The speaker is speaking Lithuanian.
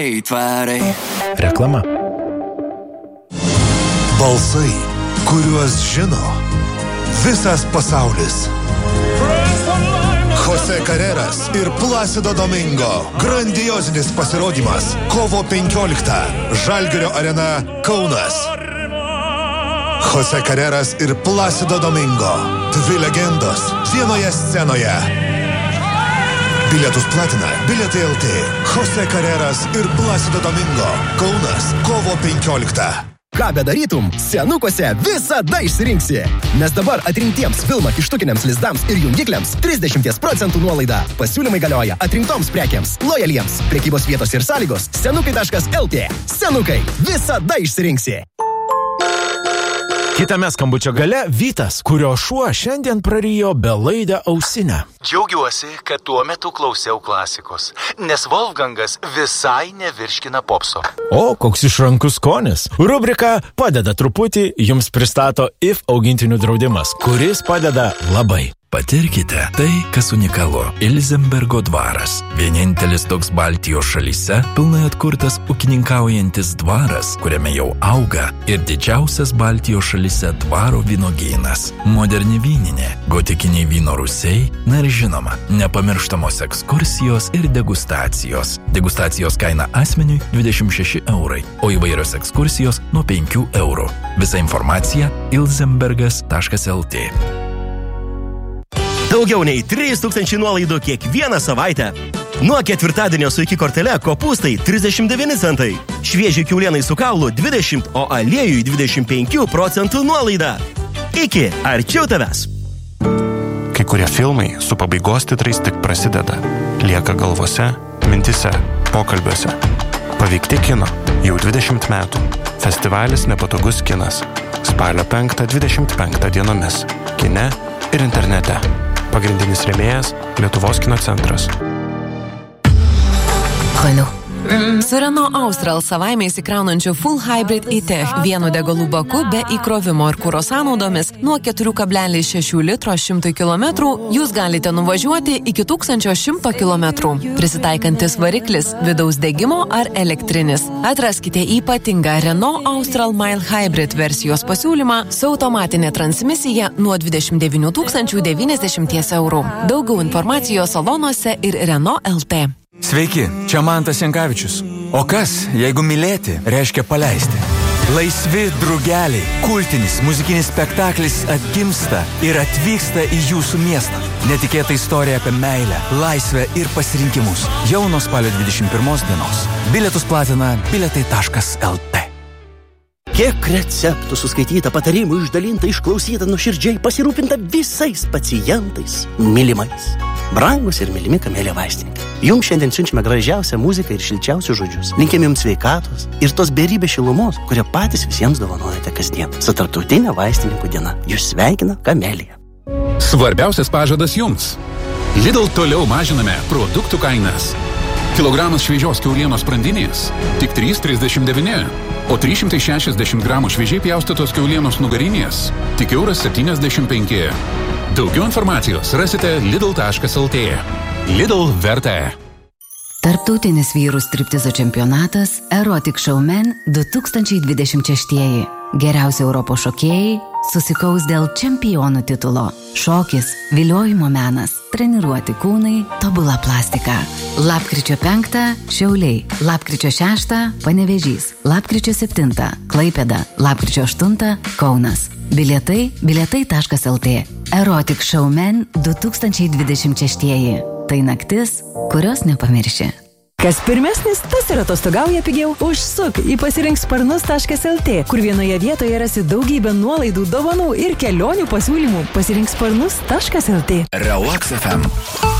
Reklama. Balsai, kuriuos žino visas pasaulis. Jose Carreras ir Placido Domingo. Grandiozinis pasirodymas. Kovo 15. Žalgirio arena, Kaunas. Jose Carreras ir Placido Domingo. Dvi legendos vienoje scenoje. Bilietus platina Bilietai LT. Jose Carreras ir Placido Domingo. Kaunas. Kovo 15. Ką bedarytum, senukuose visada išsirinksi. Nes dabar atrinktiems filmą kištukiniams lizdams ir jungikliams 30% nuolaida. Pasiūlymai galioja atrinktoms prekiams, lojaliems. Prekybos vietos ir sąlygos senukai.lt. Senukai, visada išsirinksi. Kitame skambučio gale Vytas, kurio šuo šiandien prarijo belaidę ausinę. Džiaugiuosi, kad tuo metu klausiau klasikos, nes Wolfgangas visai nevirškina popso. O, koks išrankus skonis. Rubrika Padeda truputį jums pristato IF augintinių draudimas, kuris padeda labai. Patirkite tai, kas unikalu. Ilzenbergo dvaras. Vienintelis toks Baltijos šalyse pilnai atkurtas ūkininkaujantis dvaras, kuriame jau auga ir didžiausias Baltijos šalyse dvaro vynogynas. Moderni vyninė, gotikiniai vyno rūsiai, na ir žinoma, nepamirštamos ekskursijos ir degustacijos. Degustacijos kaina asmeniui 26 €, o įvairios ekskursijos nuo 5 €. Visa informacija ilzenbergas.lt. Daugiau nei 3000 nuolaidų kiekvieną savaitę. Nuo ketvirtadienio su iki kortele kopūstai 39 centai. Švieži kiaulienai su kaulu 20, o aliejui 25% nuolaida. Iki arčiau tavęs. Kai kurie filmai su pabaigos titrais tik prasideda. Lieka galvose, mintise, pokalbiuose. Paveikti kino jau 20 metų. Festivalis Nepatogus kinas. Spalio 5-25 dienomis. Kine ir internete. Pagrindinis rėmėjas Lietuvos kino centras. Su Renault Austral savaime įsikraunančiu Full Hybrid e-Tech vienu degalų baku be įkrovimo ir kuro sąnaudomis nuo 4,6 litro 100 km jūs galite nuvažiuoti iki 1100 km. Prisitaikantis variklis, vidaus degimo ar elektrinis. Atraskite ypatingą Renault Austral Mile Hybrid versijos pasiūlymą su automatinė transmisija nuo 29 090 €. Daugiau informacijos salonuose ir Renault LT. Sveiki, čia Mantas Jankavičius. O kas, jeigu mylėti, reiškia paleisti? Laisvi drugeliai, kultinis muzikinis spektaklis atgimsta ir atvyksta į jūsų miestą. Netikėta istorija apie meilę, laisvę ir pasirinkimus. Jau nuo spalio 21 dienos. Bilietus platina bilietai.lt. Kiek receptų suskaityta, patarimų išdalinta, išklausyta, nuoširdžiai pasirūpinta visais pacientais, mylimais. Brangus ir mylimi Kamelė vaistininkai. Jums šiandien siunčiame gražiausią muziką ir šilčiausius žodžius. Linkim jums sveikatos ir tos beribės šilumos, kurie patys visiems dovanojate kasdien. Su tarptautinė vaistininkų diena. Jūs sveikina Kamelija. Svarbiausias pažadas jums. Lidl toliau mažiname produktų kainas. Kilogramas šviežios kiaulienos sprandinės tik 3,39, o 360 gramų šviežiai pjaustytos kiaulienos nugarinės tik €1,75. Daugiau informacijos rasite lidl.lt. Lidl verta. Tarptautinis vyrų striptizo čempionatas Erotic Showman 2026. Geriausi Europos šokėjai susikaus dėl čempionų titulo. Šokis, viliojimo menas, treniruoti kūnai, tobula plastika. Lapkričio 5 Šiauliai, lapkričio 6 Panevėžys, lapkričio 7 Klaipėda, lapkričio 8 Kaunas. Bilietai bilietai.lt. Erotic Showman 2026. Tai naktis, kurios nepamirši. Kas pirmesnis, tas ir atostogauja pigiau. Užsuk į pasirinksparnus.lt, kur vienoje vietoje rasi daugybę nuolaidų, dovanų ir kelionių pasiūlymų. Pasirinksparnus.lt. Relax FM.